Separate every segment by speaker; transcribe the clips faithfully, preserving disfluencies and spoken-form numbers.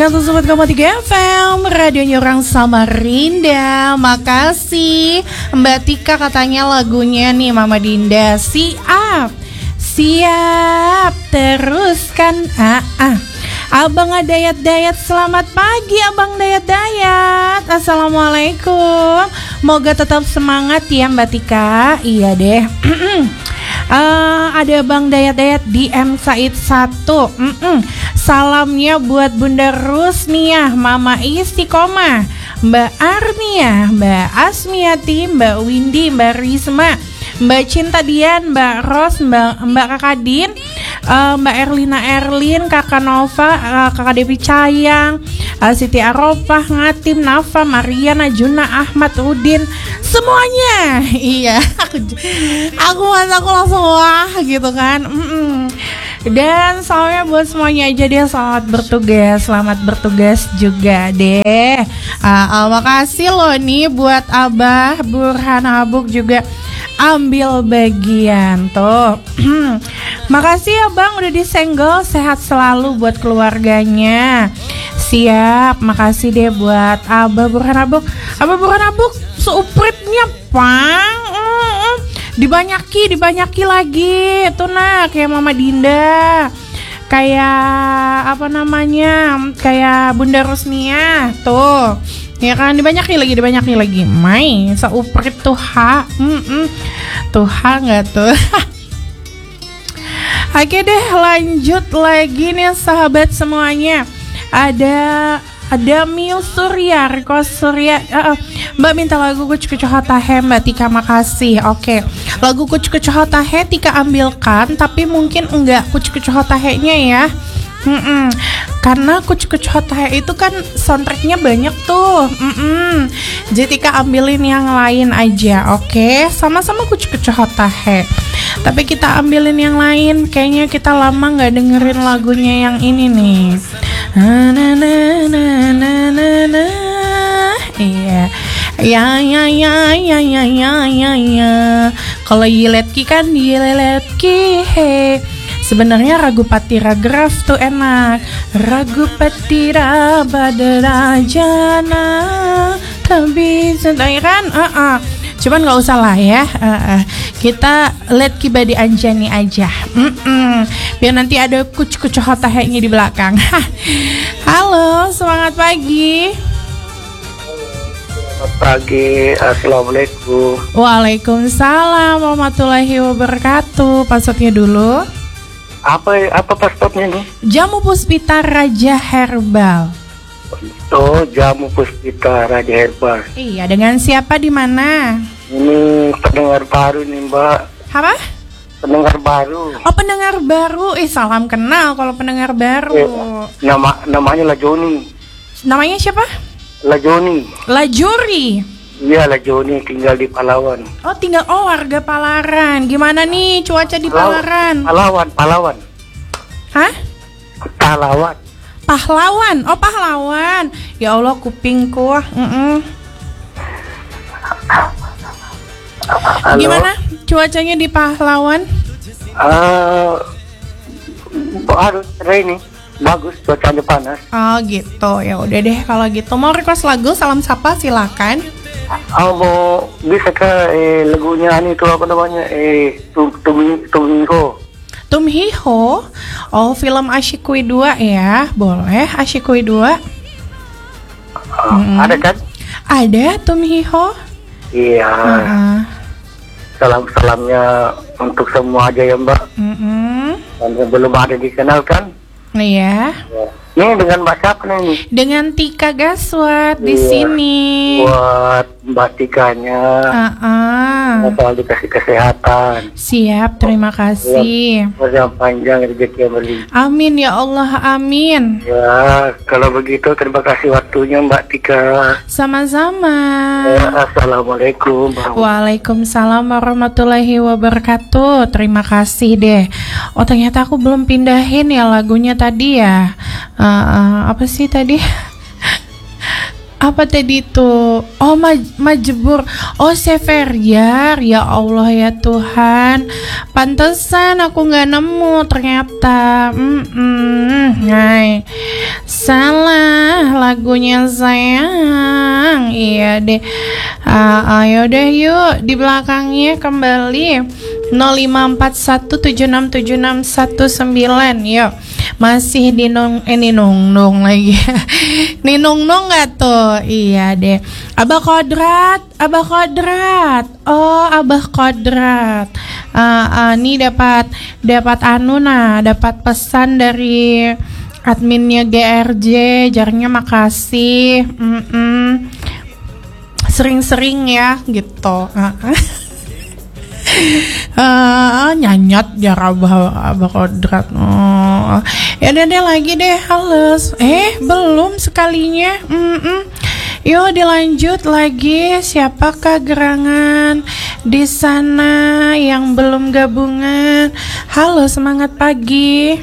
Speaker 1: seratus satu koma tiga F M, radionya orang Samarinda. Makasih Mbak Tika, katanya lagunya nih Mama Dinda. Siap, siap, teruskan. Ah, ah. Abang Dayat-Dayat, selamat pagi Abang Dayat-Dayat. Assalamualaikum. Moga tetap semangat ya Mbak Tika. Iya deh. Uh, ada Bang Dayat-Dayat di M Said satu. Mm-mm. Salamnya buat Bunda Rusniah, Mama Istiqomah, Mbak Arnia, Mbak Asmiati, Mbak Windy, Mbak Risma, Mbak Cinta Dian, Mbak Ros, Mbak, Mbak Kakadin, uh, Mbak Erlina Erlin, Kakak Nova, uh, Kakak Devi Cayang, uh, Siti Arofah, Ngatim, Nafa, Mariana, Juna, Ahmad, Udin, semuanya. Iya, aku aku masa aku langsung wah gitu kan. Mm-mm. Dan salamnya buat semuanya aja deh, selamat bertugas, selamat bertugas juga deh. Uh, makasih loh nih buat Abah Burhan Habuk juga ambil bagian tuh. Makasih ya Bang udah disenggol, sehat selalu buat keluarganya. Siap, makasih deh buat Abah Burhan Habuk. Abah Burhan Habuk seupritnya Pang. Mm-mm. Dibanyaki, dibanyaki lagi. Itu nah, kayak Mama Dinda, kayak apa namanya, kayak Bunda Rusnia tuh. Ya kan, dibanyaki lagi, dibanyaki lagi. Mai, seuprit tuh ha. Mm-mm. Tuh ha nggak tuh? Oke deh, lanjut lagi nih sahabat semuanya. Ada ada Miu Surya, Riko Surya. uh, Mbak minta lagu Kucu Kucu Hotahe, Mbak Tika, makasih. Oke, lagu Kucu Kucu Hotahe Tika ambilkan, tapi mungkin enggak Kucu Kucu Hotahe-nya ya. Mm-mm. Karena Kucu Kucu Hotahe itu kan soundtracknya banyak tuh. Mm-mm. Jadi Tika ambilin yang lain aja. Oke, sama-sama Kucu Kucu Hotahe, tapi kita ambilin yang lain. Kayaknya kita lama nggak dengerin lagunya yang ini nih. Na na na na na na na. Iya. Ya ya ya ya ya ya ya ya. Kalau Yiletki kan Yiletki he. Sebenarnya Ragupati Ragraf tuh enak. Ragupati Rabadara Jana tapi sentai kan? Uh-uh. Cuman nggak usah lah ya. Uh-uh. Kita let Kibadi Anjani aja. Mm-mm. Biar nanti ada kucu-kucu hotahnya di belakang. Halo, semangat pagi.
Speaker 2: Selamat pagi, assalamualaikum.
Speaker 1: Waalaikumsalam warahmatullahi wabarakatuh. Passwordnya dulu.
Speaker 2: Apa apa passwordnya nih?
Speaker 1: Jamu Puspita Raja Herbal.
Speaker 2: Oh, Jamu Puspita Raja Herbal.
Speaker 1: Iya, dengan siapa di mana?
Speaker 2: Ini pendengar baru nih Mbak.
Speaker 1: Apa?
Speaker 2: Pendengar baru.
Speaker 1: Oh, pendengar baru. Eh, salam kenal kalau pendengar baru.
Speaker 2: Eh, nama namanya Lajoni.
Speaker 1: Namanya siapa?
Speaker 2: Lajoni.
Speaker 1: Lajuri.
Speaker 2: Iya, Lajoni, tinggal di Palawan.
Speaker 1: Oh, tinggal oh warga Palaran. Gimana nih cuaca di Palaran?
Speaker 2: Palawan, Palawan.
Speaker 1: Hah?
Speaker 2: Palawan.
Speaker 1: Pahlawan. Oh, pahlawan. Ya Allah, kupingku. Mm-mm. Gimana cuacanya di Pahlawan?
Speaker 2: Uh, harus ini bagus, cuacanya panas.
Speaker 1: Oh gitu, ya udah deh kalau gitu. Mau request lagu Salam Sapa silakan.
Speaker 2: Oh, mau bisa ke eh, lagunya ini tuh apa namanya eh Tumi Tumiho.
Speaker 1: Tumhiho. Oh, film Asyikui dua ya. Boleh Asyikui dua.
Speaker 2: Uh, hmm. Ada kan?
Speaker 1: Ada Tumhiho.
Speaker 2: Iya. Uh-huh. Salam-salamnya untuk semua aja ya Mbak.
Speaker 1: Mm-hmm.
Speaker 2: Yang belum ada dikenalkan.
Speaker 1: Iya.
Speaker 2: Ya. Ini dengan Mbak siapa nih?
Speaker 1: Dengan Tika Gaswat di
Speaker 2: iya.
Speaker 1: sini.
Speaker 2: Buat Mbak Tikanya.
Speaker 1: Uh-uh.
Speaker 2: Selalu dikasih kesehatan.
Speaker 1: Siap, terima kasih.
Speaker 2: Yang panjang rezeki yang berlimpah.
Speaker 1: Amin ya Allah, amin.
Speaker 2: Ya, kalau begitu terima kasih waktunya Mbak Tika.
Speaker 1: Sama-sama.
Speaker 2: Ya, assalamualaikum.
Speaker 1: Waalaikumsalam warahmatullahi wabarakatuh. Terima kasih deh. Oh, ternyata aku belum pindahin ya lagunya tadi ya. Uh, uh, apa sih tadi? Apa tadi itu? Oh, maj- majbur. Oh, Severyar. Ya Allah ya Tuhan. Pantesan aku nggak nemu ternyata. Mm-mm. Hai. Salam. lagunya sayang. Iya deh. Uh, ayo deh yuk di belakangnya kembali nol lima empat satu tujuh enam tujuh enam satu sembilan. Yuk. Masih di nong eh ninong nong lagi. Ninong nong nggak tuh? Iya deh. Abah Kodrat, Abah Kodrat. Oh, Abah Kodrat. Uh, uh, nih dapat dapat anu nah, dapat pesan dari adminnya G R J, jarnya makasih. Mm-mm. Sering-sering ya gitu. Uh, nyanyat jar abah abah Kodrat. Oh, ya deh, deh lagi deh halus. Eh belum sekalinya. Mm-mm. Yuk dilanjut lagi. Siapakah gerangan di sana yang belum gabungan? Halo, semangat pagi.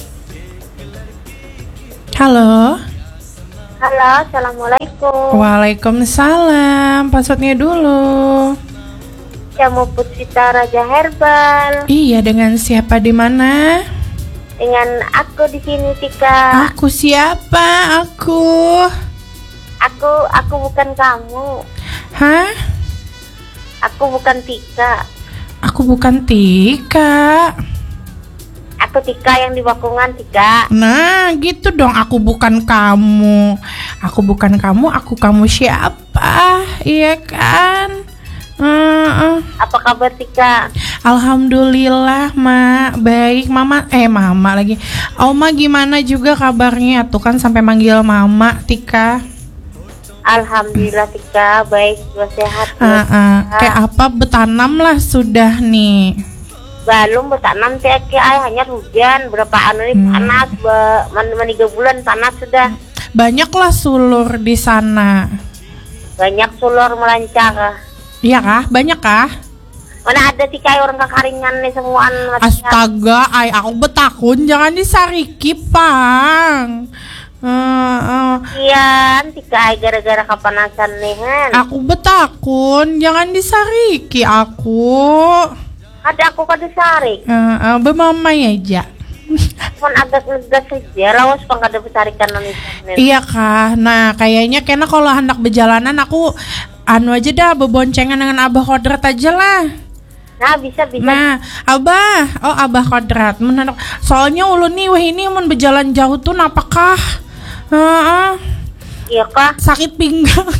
Speaker 1: Halo.
Speaker 3: Halo, assalamualaikum.
Speaker 1: Waalaikumsalam. Passwordnya dulu.
Speaker 3: Jamu Puspita Raja Herbal.
Speaker 1: Iya, dengan siapa di mana?
Speaker 3: Dengan aku di sini, Tika.
Speaker 1: Aku siapa? Aku.
Speaker 3: Aku, aku bukan kamu.
Speaker 1: Hah?
Speaker 3: Aku bukan Tika.
Speaker 1: Aku bukan Tika.
Speaker 3: Aku Tika yang di Bakungan, Tika.
Speaker 1: Nah, gitu dong. Aku bukan kamu. Aku bukan kamu. Aku kamu siapa? Iya kan? Uh, uh.
Speaker 3: Apa kabar, Tika?
Speaker 1: Alhamdulillah, Mak. Baik, Mama. Eh, Mama lagi. Oma gimana juga kabarnya? Tuh kan sampai manggil Mama, Tika.
Speaker 3: Alhamdulillah, Tika. Baik, juga sehat.
Speaker 1: Uh, uh. Kayak apa? Betanam lah sudah nih.
Speaker 3: Belum betanam, Tika. Hanya hujan. Berapa anu ini hmm. panas. Be, man, man, tiga bulan panas sudah.
Speaker 1: Banyaklah sulur di sana.
Speaker 3: Banyak sulur melancar.
Speaker 1: Iya kah? Banyak kah?
Speaker 3: Mana ada sih kayak orang kekaringan nih semuaan.
Speaker 1: Astaga, ay aku betakun jangan disariki pang. Uh, uh.
Speaker 3: Iya, Tika gara-gara kepanasan nih kan.
Speaker 1: Aku betakun jangan disariki aku.
Speaker 3: Ada aku kada sarik.
Speaker 1: Uh, uh, Bemamai aja.
Speaker 3: Cuman agak ngegas saja, lawas pang kada besarikan nanti.
Speaker 1: Iya kah? Nah kayaknya kena kalau hendak berjalanan aku anu aja dah beboncengan dengan Abah Kodrat aja lah.
Speaker 3: Nah bisa bisa.
Speaker 1: Nah Abah, oh Abah Kodrat. Menarik. Soalnya ulun nih wah ini mau berjalan jauh tuh napakah? Uh, uh.
Speaker 3: Iya kah?
Speaker 1: Sakit pinggang.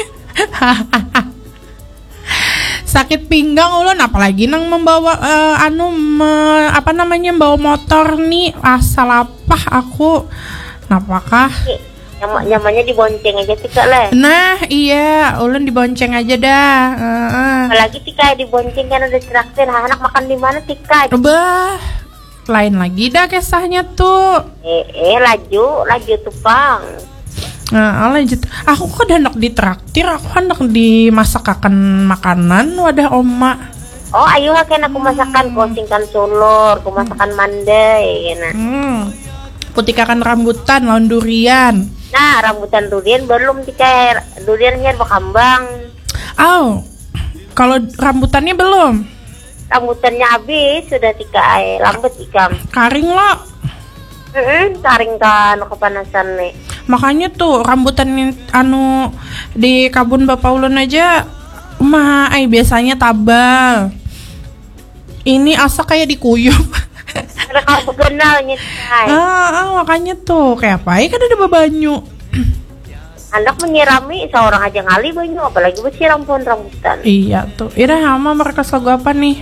Speaker 1: Sakit pinggang ulun apalagi nang membawa uh, anu me, apa namanya bawa motor nih asal apa aku. Napakah?
Speaker 3: Nyam- nyamannya dibonceng aja Tika lah.
Speaker 1: Nah iya, ulun dibonceng aja dah. Uh,
Speaker 3: Apalagi Tika dibonceng kan ada traktir. Anak makan di mana Tika?
Speaker 1: Bah, lain lagi dah kisahnya tuh.
Speaker 3: Eh, eh laju, laju tuh pang.
Speaker 1: Nah, lanjut. Aku kok hendak ditraktir, aku hendak dimasakakan makanan wadah oma.
Speaker 3: Oh, ayo kan aku masakan hmm. kosingkan sulur, aku masakan mandai, ya nah.
Speaker 1: Hmm. Putikakan rambutan, lawan durian.
Speaker 3: Nah, rambutan durian belum Tika, duriannya berkembang.
Speaker 1: Oh, kalau rambutannya belum?
Speaker 3: Rambutannya habis, sudah Tika, eh, lambat Ika.
Speaker 1: Karing lo.
Speaker 3: Mm-mm, taring kan kepanasan nih.
Speaker 1: Makanya tuh rambutan anu di kabun Bapak Ulun aja mah ay biasanya tabal. Ini asa kayak dikuyup.
Speaker 3: Ada kalau begenalnya Tika.
Speaker 1: Ah, ah, makanya tuh kayak apa ya kan ada babanyu.
Speaker 3: Anak menyirami seorang aja ngali banyu apalagi bersiram pohon rambutan.
Speaker 1: Iya tuh. Ira sama mereka lagu apa nih?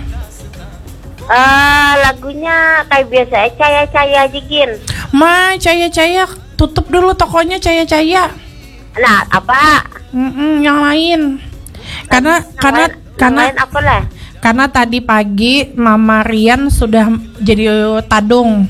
Speaker 3: Uh, lagunya kayak biasa caya-caya aja Gin.
Speaker 1: Ma, caya-caya tutup dulu tokonya caya-caya.
Speaker 3: Nah, apa?
Speaker 1: Mm-mm, yang lain. Karena
Speaker 3: yang
Speaker 1: karena
Speaker 3: lain,
Speaker 1: karena
Speaker 3: yang lain apa lah?
Speaker 1: Karena tadi pagi Mama Rian sudah jadi tadung.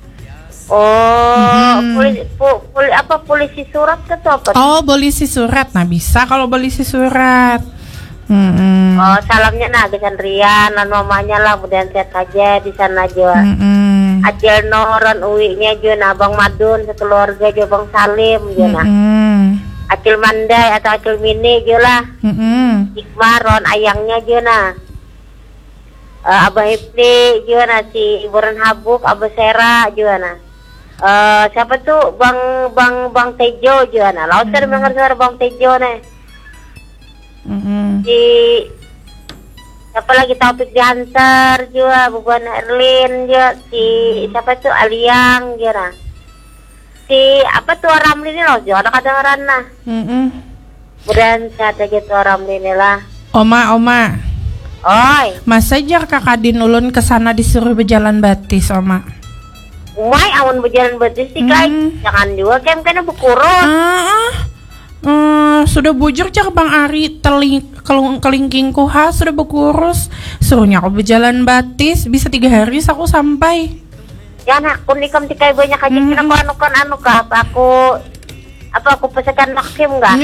Speaker 3: Oh,
Speaker 1: hmm.
Speaker 3: polisi, pu, puli, apa polisi surat atau apa?
Speaker 1: Oh, polisi surat. Nah, bisa kalau polisi surat. Hmm.
Speaker 3: Oh, salamnya nah kesan Rian dan mamanya lah, mudah sehat aja di sana juga.
Speaker 1: Hmm.
Speaker 3: Ajel Noran uwinya juga, Abang Madun sekeluarga juga, Bang Salim juga.
Speaker 1: Hmm.
Speaker 3: Acil Mandai atau Acil Mini juga lah.
Speaker 1: Hmm.
Speaker 3: Ikmaron ayangnya juga nah. Uh, Abah Hipni juga nah, si Iburan Habuk, Abah Sera juga nah. Eh, siapa tuh Bang Bang Bang Tejo juga. Nah, laut hmm. mendengar suara Bang Tejo nih.
Speaker 1: Mm-hmm.
Speaker 3: Si siapa lagi Taufik Dihantar juga, bukan Erlin juga, si siapa tuh Aliang juga. Si apa tuh Ramli ini loh, juga ada kedengeran nah.
Speaker 1: Mm-hmm.
Speaker 3: Kemudian ada gitu Ramli ini lah.
Speaker 1: Oma, Oma.
Speaker 3: Oi.
Speaker 1: Masa aja kakak Din ulun kesana disuruh berjalan batis, Oma.
Speaker 3: Umay awan berjalan batis sih kai.
Speaker 1: Hmm.
Speaker 3: Jangan juga kem kena bekurus.
Speaker 1: Ah, uh, sudah bujur cak Bang Ari teling kelung kelingkingku ha sudah berkurus. Suruhnya aku berjalan batis bisa tiga hari aku sampai.
Speaker 3: Ya nak kunikam tikai banyak aja hmm. kena aku anu kan anu kah apa aku apa aku pesekan maksim enggak?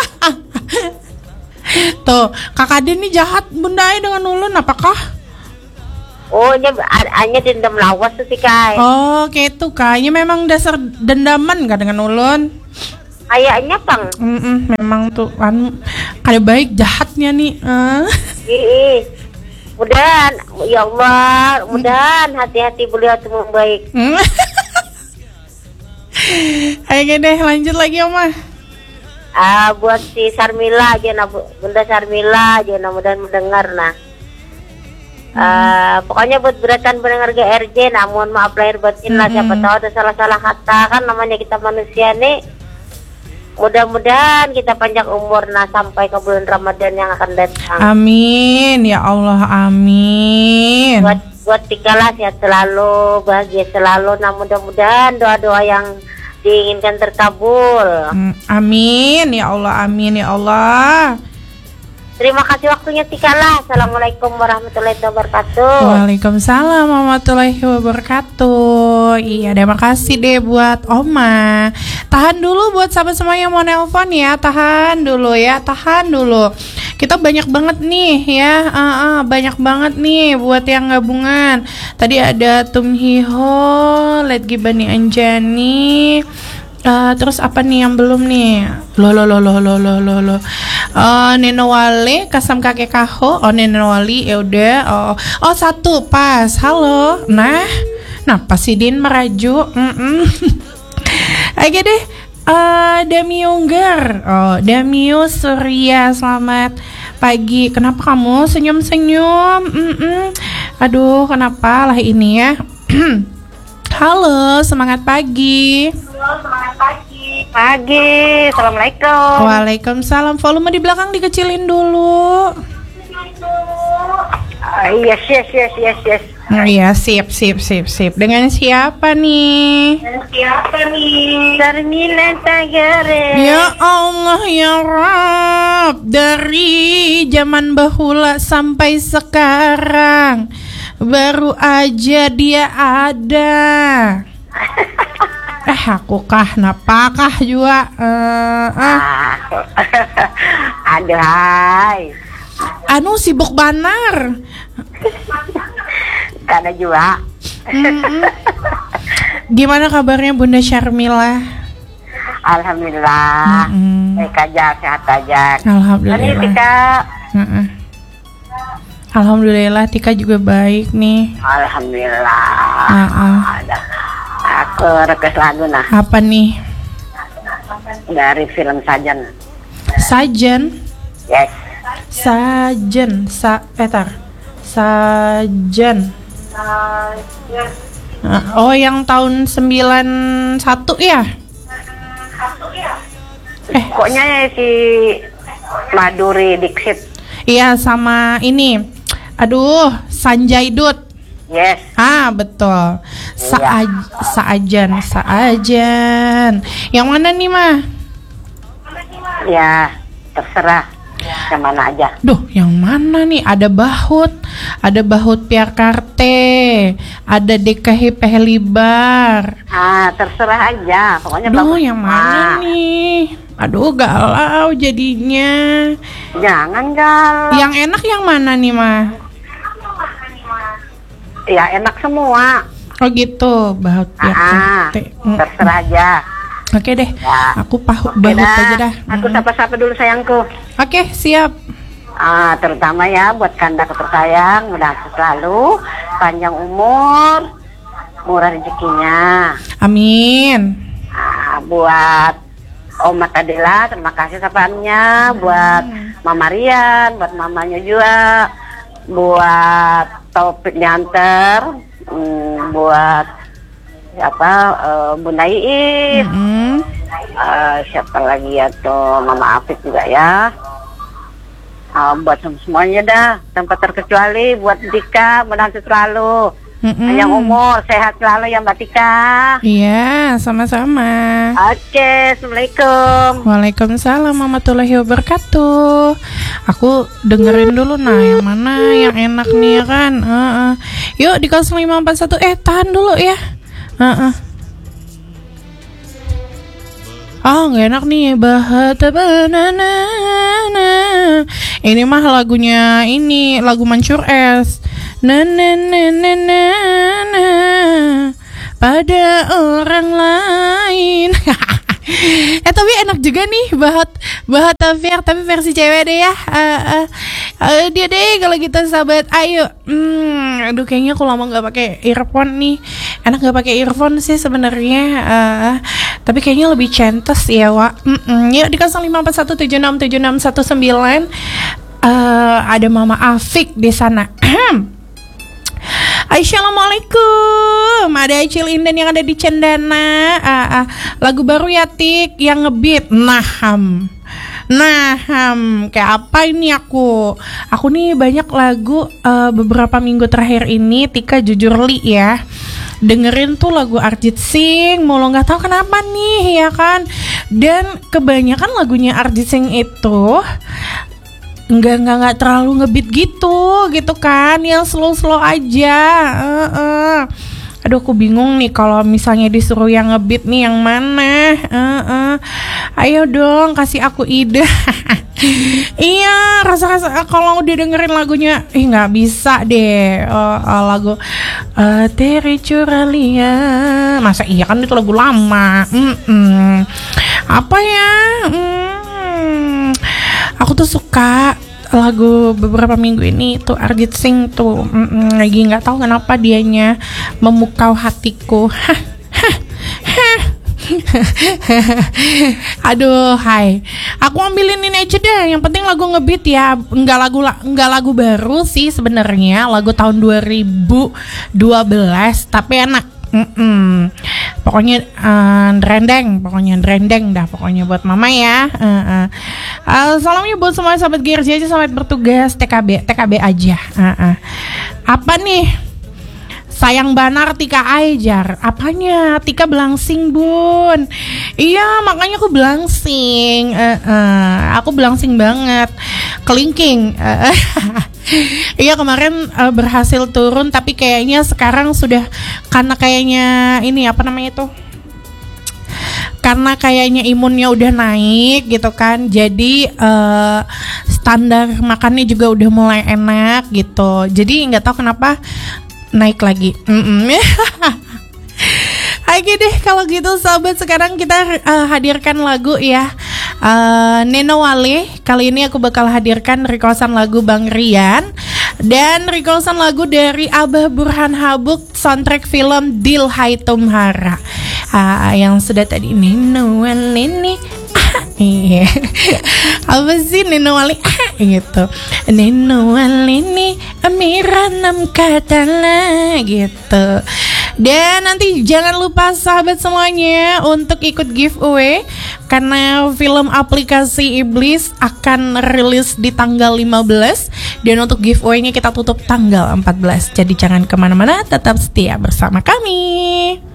Speaker 1: Tuh kakak Din ini jahat bunda dengan ulun apakah?
Speaker 3: Oh, nya hanya dendam lawas tuh sih kai.
Speaker 1: Oh, kayak itu kayaknya memang dasar dendaman gak dengan ulun.
Speaker 3: Kayaknya pang.
Speaker 1: Mm-mm, memang tuh anu kada baik jahatnya nih. Uh.
Speaker 3: Ih, mudahan ya Allah, mudahan hati-hati beliau tuh membaik.
Speaker 1: Ayo deh lanjut lagi Oma.
Speaker 3: Ah, buat si Sarmila aja nah, Bunda Sarmila aja nah mudahan mendengar nah. Uh, pokoknya buat beratan pendengar G R J, namun maaf lahir batin lah, siapa tahu ada salah-salah kata kan namanya kita manusia nih. Mudah-mudahan kita panjang umur nah sampai ke bulan Ramadan yang akan datang.
Speaker 1: Amin ya Allah, amin.
Speaker 3: Buat buat Tika lah sehat selalu, bahagia selalu. Nah mudah-mudahan doa-doa yang diinginkan terkabul.
Speaker 1: Amin ya Allah, amin ya Allah.
Speaker 3: Terima kasih waktunya Tika lah. Assalamualaikum warahmatullahi wabarakatuh.
Speaker 1: Waalaikumsalam warahmatullahi wabarakatuh. Iya, terima kasih deh buat Oma. Tahan dulu buat sahabat semua yang mau nelpon ya. Tahan dulu ya, tahan dulu. Kita banyak banget nih ya, uh, uh, banyak banget nih buat yang gabungan. Tadi ada Tum Hiho, Let Gibani Anjani. Uh, terus apa nih yang belum nih? Lo lo lo lo lo lo lo lo. Uh, Neno Wale, Kasam Kakek Kaho. Oh Neno Wali, ya udah. Oh, oh satu pas. Halo. Nah, nah Pasidin meraju. Oke deh. Uh, Damiungger. Oh Damio Surya, selamat pagi. Kenapa kamu senyum-senyum? Mm-mm. Aduh, kenapa lah ini ya? Halo, semangat pagi.
Speaker 3: Halo, semangat pagi. Pagi, assalamualaikum.
Speaker 1: Waalaikumsalam. Volume di belakang dikecilin dulu.
Speaker 3: Uh, yes, yes, yes, yes, yes.
Speaker 1: Oh, iya, sip, sip, sip, sip. Dengan siapa nih?
Speaker 3: Dengan siapa nih? Sarmila Tagare.
Speaker 1: Ya Allah ya Rabb, dari zaman bahula sampai sekarang baru aja dia ada. Eh aku kah napakah juga uh, ah.
Speaker 3: Aduh hai.
Speaker 1: Anu sibuk banar.
Speaker 3: Karena juga.
Speaker 1: Mm-hmm. Gimana kabarnya Bunda Syarmila?
Speaker 3: Alhamdulillah.
Speaker 1: Mm-hmm.
Speaker 3: Baik aja, sehat aja.
Speaker 1: Alhamdulillah.
Speaker 3: Ini Tika.
Speaker 1: Mm-hmm. Alhamdulillah Tika juga baik nih.
Speaker 3: Alhamdulillah.
Speaker 1: Uh-uh.
Speaker 3: Aku request lagu nah.
Speaker 1: Apa nih?
Speaker 3: Dari film Sajen.
Speaker 1: Sajen?
Speaker 3: Yes.
Speaker 1: Sajen, sa etar. Sajen.
Speaker 3: Sajen.
Speaker 1: Oh, yang tahun sembilan satu ya?
Speaker 3: Eh, pokoknya si Maduri Dixit.
Speaker 1: Iya, sama ini. Aduh, Sanjay Dutt.
Speaker 3: Yes.
Speaker 1: Ah, betul. Sa
Speaker 3: iya.
Speaker 1: Saajan, Saajan. Yang mana nih, Mah?
Speaker 3: Ya, terserah. Yang mana aja.
Speaker 1: Duh, yang mana nih? Ada Bahut, ada Bahut Piar Karte, ada D K H Pehlibar.
Speaker 3: Ah, terserah aja. Pokoknya
Speaker 1: Duh,
Speaker 3: bagus.
Speaker 1: yang mana ah. nih? Aduh, galau jadinya.
Speaker 3: Jangan, Gal.
Speaker 1: Yang enak yang mana nih, Mah?
Speaker 3: Ya, enak semua.
Speaker 1: Oh gitu, Bahut Piar
Speaker 3: ah,
Speaker 1: Karte.
Speaker 3: Terserah aja.
Speaker 1: Oke deh,
Speaker 3: ya.
Speaker 1: Aku Bahut
Speaker 3: Oke
Speaker 1: Bahut
Speaker 3: dah.
Speaker 1: aja dah.
Speaker 3: Aku sapa-sapa dulu sayangku.
Speaker 1: Oke, siap.
Speaker 3: Ah, terutama ya buat kandaku tersayang, mudah selalu panjang umur, murah rezekinya.
Speaker 1: Amin.
Speaker 3: Ah, buat Oma Tadela, terima kasih sapaannya. Buat Mama Rian, buat mamanya juga. Buat Taufik diantar. Hmm, buat siapa? Uh, Bunda Iis.
Speaker 1: Mm-hmm.
Speaker 3: Uh, siapa lagi ya tuh? Mama Afif juga ya. Uh, buat semuanya dah, tanpa terkecuali buat Dika, mudah-mudahan selalu
Speaker 1: Mm-mm.
Speaker 3: panjang umur, sehat selalu ya Mbak Tika.
Speaker 1: Iya, sama-sama.
Speaker 3: Oke, Assalamualaikum.
Speaker 1: Waalaikumsalam warahmatullahi wabarakatuh. Aku dengerin dulu nah yang mana yang enak nih ya kan. Uh-uh. Yuk di nol lima empat satu. Eh tahan dulu ya. Uh-uh. Oh nggak enak nih. Bahata banana. Ini mah lagunya ini lagu Mancur S. Na na na na na na pada orang lain. Eh tapi enak juga nih Bahat Bahat Tafiq, tapi versi cewek deh ya. Uh, uh, uh, dia deh kalau gitu sahabat. Ayo. Hmm, aduh kayaknya aku lama nggak pakai earphone nih. Enak nggak pakai earphone sih sebenarnya. Uh, tapi kayaknya lebih centes ya Wak. Mm-mm. Yuk di nol lima empat satu tujuh enam tujuh enam satu sembilan. Uh, ada Mama Afik di sana. Assalamualaikum. Ada Acil Indan yang ada di Cendana. uh, uh, Lagu baru ya Tik yang ngebeat. Naham Naham kayak apa ini aku Aku nih banyak lagu uh, beberapa minggu terakhir ini. Tika jujur li ya, dengerin tuh lagu Arjit Singh mulu, nggak tahu kenapa nih ya kan. Dan kebanyakan lagunya Arjit Singh itu Enggak, enggak, enggak terlalu ngebeat gitu Gitu kan, yang slow-slow aja. uh, uh. Aduh aku bingung nih kalau misalnya disuruh yang ngebeat nih yang mana. uh, uh. Ayo dong kasih aku ide. Iya, rasa-rasa kalau udah dengerin lagunya ih nggak bisa deh. uh, uh, Lagu uh, Tere Curalia. Masa iya kan itu lagu lama. Mm-mm. Apa ya? Mm. Aku tuh suka lagu beberapa minggu ini tuh Arjit Singh tuh. Mm-mm, lagi nggak tahu kenapa dianya memukau hatiku. Hah, hah, hah. Aduh, hai. Aku ambilin ini aja deh. Yang penting lagu ngebeat ya. Enggak lagu enggak lagu baru sih sebenarnya. Lagu tahun dua ribu dua belas tapi enak. Mm-mm. Pokoknya uh, rendeng, pokoknya rendeng dah pokoknya buat mama ya. Uh, uh. Uh, salamnya buat semua sahabat G R J aja, selamat bertugas T K B, T K B aja. Uh, uh. Apa nih? Sayang banar Tika Aijar. Apanya? Tika belangsing bun. Iya makanya aku belangsing. uh, uh. Aku belangsing banget. Kelingking. uh, uh. Iya kemarin uh, berhasil turun, tapi kayaknya sekarang sudah karena kayaknya ini apa namanya itu? Karena kayaknya imunnya udah naik gitu kan. Jadi uh, standar makannya juga udah mulai enak gitu. Jadi nggak tahu kenapa naik lagi. Oke deh kalau gitu sahabat, sekarang kita uh, hadirkan lagu ya. Uh, Neno Wale. Kali ini aku bakal hadirkan requestan lagu Bang Rian dan requestan lagu dari Abah Burhan Habuk, soundtrack film Dil Hai Tumhara. Uh, yang sudah tadi Neno Wale nih. Iya. Apa sih Neno Wale gitu. Neno Wale nih Amiranam Katala gitu. Dan nanti jangan lupa sahabat semuanya untuk ikut giveaway karena film Aplikasi Iblis akan rilis di tanggal lima belas dan untuk giveaway-nya kita tutup tanggal empat belas. Jadi jangan kemana-mana, tetap setia bersama kami.